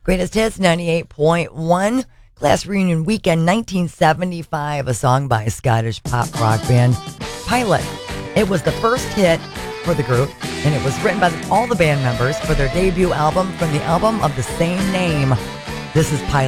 Greatest Hits 98.1. Class Reunion Weekend 1975, a song by Scottish pop rock band Pilot. It was the first hit for the group, and it was written by all the band members for their debut album from the album of the same name. This is Pilot.